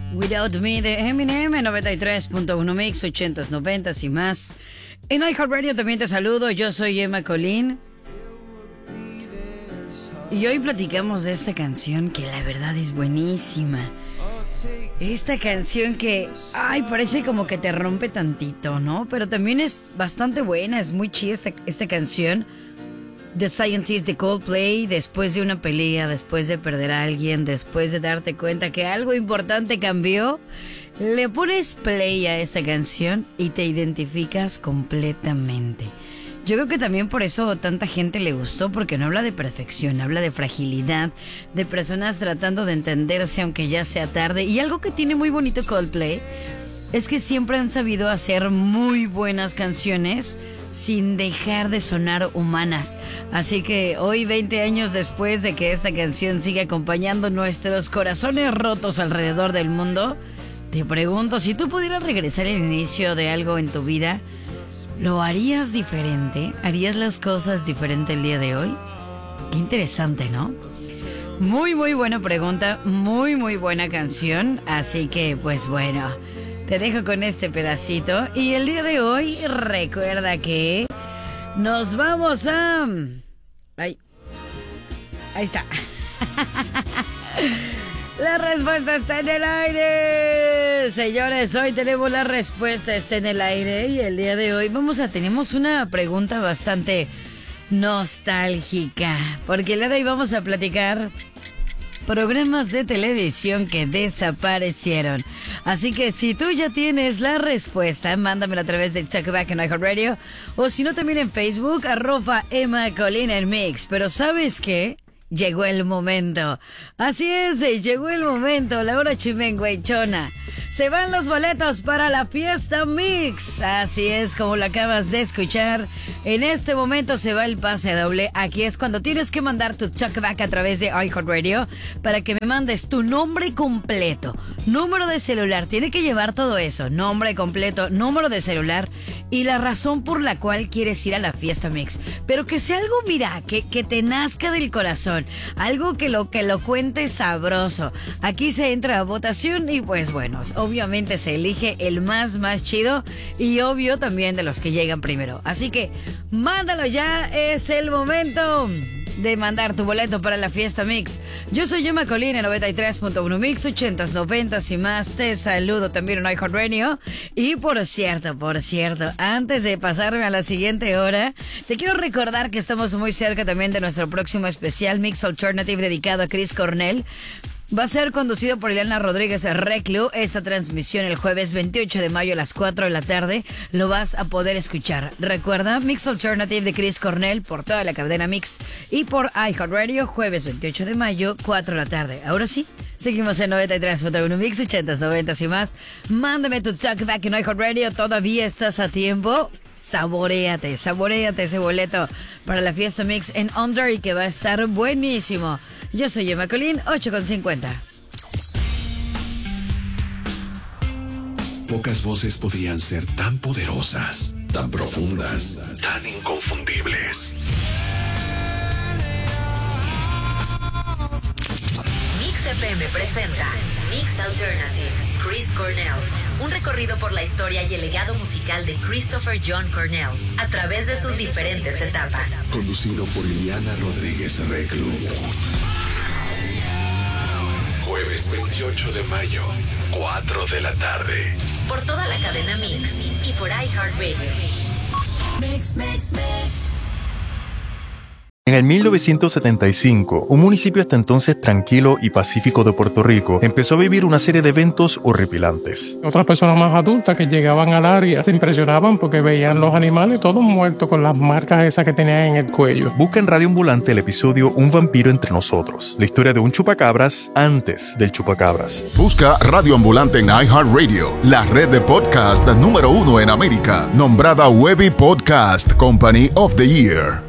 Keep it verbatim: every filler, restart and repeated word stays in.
Without Me de Eminem en noventa y tres punto uno Mix, ochentas, noventas y más. En iHeartRadio también te saludo, yo soy Emma Colín. Y hoy platicamos de esta canción que la verdad es buenísima. Esta canción que, ay, parece como que te rompe tantito, ¿no? Pero también es bastante buena, es muy chida esta, esta canción. The Scientist de Coldplay, después de una pelea, después de perder a alguien, después de darte cuenta que algo importante cambió, le pones play a esta canción y te identificas completamente. Yo creo que también por eso tanta gente le gustó, porque no habla de perfección, habla de fragilidad, de personas tratando de entenderse aunque ya sea tarde. Y algo que tiene muy bonito Coldplay es que siempre han sabido hacer muy buenas canciones sin dejar de sonar humanas. Así que hoy, veinte años después de que esta canción sigue acompañando nuestros corazones rotos alrededor del mundo, te pregunto, si tú pudieras regresar al inicio de algo en tu vida, ¿lo harías diferente? ¿Harías las cosas diferente el día de hoy? Qué interesante, ¿no? Muy, muy buena pregunta, muy, muy buena canción. Así que, pues bueno, te dejo con este pedacito. Y el día de hoy, recuerda que nos vamos a... Ay, ahí está. La respuesta está en el aire. Señores, hoy tenemos la respuesta, está en el aire. Y el día de hoy vamos a... Tenemos una pregunta bastante nostálgica, porque el día de hoy vamos a platicar programas de televisión que desaparecieron. Así que si tú ya tienes la respuesta, mándamela a través de Talkback en iHeartRadio, o si no también en Facebook, arroba Emma Colín en Mix. Pero ¿sabes qué? Llegó el momento. Así es, llegó el momento, la hora chimenguechona. Se van los boletos para la fiesta Mix. Así es, como lo acabas de escuchar. En este momento se va el pase doble. Aquí es cuando tienes que mandar tu Talkback a través de iHeartRadio para que me mandes tu nombre completo, número de celular. Tiene que llevar todo eso: nombre completo, número de celular y la razón por la cual quieres ir a la fiesta Mix. Pero que sea algo, mira, que, que te nazca del corazón. Algo que lo, que lo cuente sabroso. Aquí se entra a votación y pues bueno, obviamente se elige el más más chido y obvio también de los que llegan primero. Así que mándalo ya, es el momento de mandar tu boleto para la fiesta Mix. Yo soy Emma Colín en noventa y tres punto uno Mix, ochentas, noventas y más. Te saludo también en iHeartRadio. Y por cierto, por cierto, antes de pasarme a la siguiente hora, te quiero recordar que estamos muy cerca también de nuestro próximo especial Mix Alternative dedicado a Chris Cornell. Va a ser conducido por Ileana Rodríguez Reclu. Esta transmisión el jueves veintiocho de mayo a las cuatro de la tarde lo vas a poder escuchar. Recuerda, Mix Alternative de Chris Cornell por toda la cadena Mix y por iHeartRadio, jueves veintiocho de mayo, cuatro de la tarde. Ahora sí, seguimos en noventa y tres punto uno Mix, ochentas, noventas y más. Mándame tu Talkback en iHeartRadio, todavía estás a tiempo. Saboréate, saboréate ese boleto para la fiesta Mix en Under y que va a estar buenísimo. Yo soy Emma Colín, ocho con cincuenta. Pocas voces podrían ser tan poderosas, tan profundas, tan inconfundibles. Mix F M presenta Mix Alternative, Chris Cornell. Un recorrido por la historia y el legado musical de Christopher John Cornell a través de sus diferentes etapas. Conducido por Ileana Rodríguez Reclu. Jueves veintiocho de mayo, cuatro de la tarde. Por toda la cadena Mix y por iHeartRadio. Mix, mix, mix. En el mil novecientos setenta y cinco, un municipio hasta entonces tranquilo y pacífico de Puerto Rico empezó a vivir una serie de eventos horripilantes. Otras personas más adultas que llegaban al área se impresionaban porque veían los animales todos muertos con las marcas esas que tenían en el cuello. Busca en Radio Ambulante el episodio Un vampiro entre nosotros, la historia de un chupacabras antes del chupacabras. Busca Radio Ambulante en iHeartRadio, la red de podcast número uno en América, nombrada Webby Podcast Company of the Year.